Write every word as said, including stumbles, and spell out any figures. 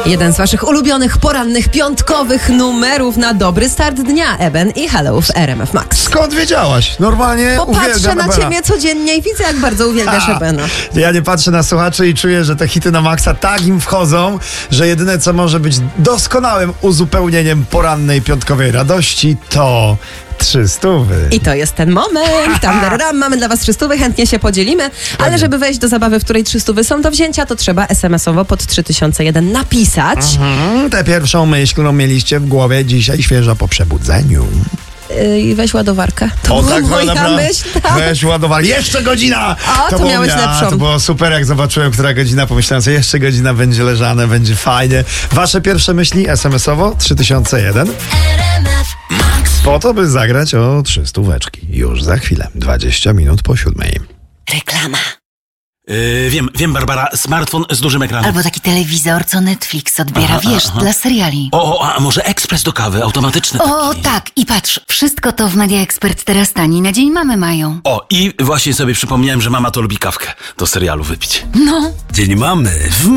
Jeden z waszych ulubionych porannych, piątkowych numerów na dobry start dnia. Eben i Hello w R M F Max. Skąd wiedziałaś? Normalnie Popatrzę uwielbiam na Ebena. ciebie codziennie i widzę, jak bardzo uwielbiasz A, Ebena. Ja nie patrzę na słuchaczy i czuję, że te hity na maksa tak im wchodzą, że jedyne, co może być doskonałym uzupełnieniem porannej, piątkowej radości, to trzy stówy. I to jest ten moment. Tam, dararam, mamy dla was trzystówy, chętnie się podzielimy. Ale żeby wejść do zabawy, w której trzystówy są do wzięcia, to trzeba es em esowo pod trzy tysiące jeden napisać. Mhm, tę pierwszą myśl, którą mieliście w głowie dzisiaj, świeża po przebudzeniu. Yy, I weź ładowarkę. To była tak, moja dobra. myśl. Tak. Weź ładowarkę. Jeszcze godzina! O, to było miałeś mnie- lepszą. To było super, jak zobaczyłem, która godzina. Pomyślałem sobie, jeszcze godzina będzie leżane, będzie fajnie. Wasze pierwsze myśli es em esowo trzy tysiące jeden. Po to, by zagrać o trzy stóweczki. Już za chwilę, dwadzieścia minut po siódmej. Reklama. Yy, wiem, wiem, Barbara, smartfon z dużym ekranem. Albo taki telewizor, co Netflix odbiera, Aha, wiesz, aha. dla seriali. O, o, a może ekspres do kawy, automatyczny O, taki. tak, i patrz, wszystko to w Media Expert teraz taniej na dzień mamy mają. O, i właśnie sobie przypomniałem, że mama to lubi kawkę do serialu wypić. No. Dzień mamy w